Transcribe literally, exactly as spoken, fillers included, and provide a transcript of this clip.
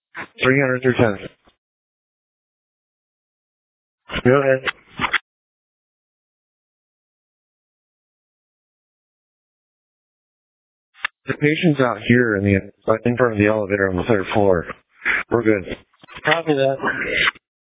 three hundred through ten. Go ahead. The patient's out here in the in front of the elevator on the third floor. We're good. Copy that.